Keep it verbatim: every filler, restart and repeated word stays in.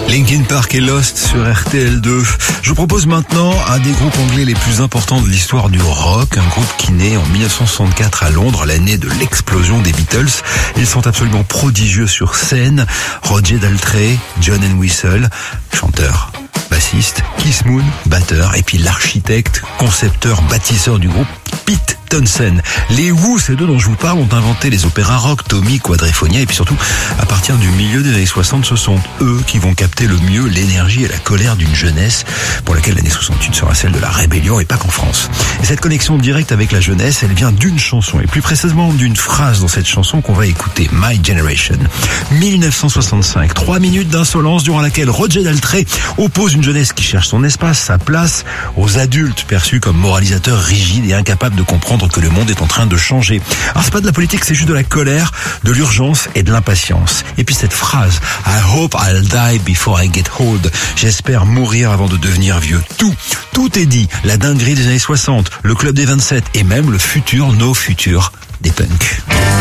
Linkin Park et Lost sur R T L deux. Je vous propose maintenant un des groupes anglais les plus importants de l'histoire du rock, un groupe qui naît en dix-neuf cent soixante-quatre à Londres, l'année de l'explosion des Beatles. Ils sont absolument prodigieux sur scène. Roger Daltrey, John Entwistle, chanteur, bassiste, Keith Moon, batteur, et puis l'architecte, concepteur, bâtisseur du groupe, Pete Townshend. Les Who, ces deux dont je vous parle, ont inventé les opéras rock, Tommy, Quadriphonia, et puis surtout, à partir du milieu des années soixante, ce sont eux qui vont capter le mieux l'énergie et la colère d'une jeunesse pour laquelle l'année soixante-huit sera celle de la rébellion et pas qu'en France. Et cette connexion directe avec la jeunesse, elle vient d'une chanson, et plus précisément d'une phrase dans cette chanson qu'on va écouter, My Generation. dix-neuf cent soixante-cinq, trois minutes d'insolence durant laquelle Roger Daltrey oppose une jeunesse qui cherche son espace, sa place, aux adultes perçus comme moralisateurs rigides et incapables de comprendre que le monde est en train de changer. Alors c'est pas de la politique, c'est juste de la colère, de l'urgence et de l'impatience. Et puis cette phrase, I hope I'll die before I get old. J'espère mourir avant de devenir vieux. Tout, tout est dit. La dinguerie des années soixante, le club des vingt-sept et même le futur, nos futurs des punks.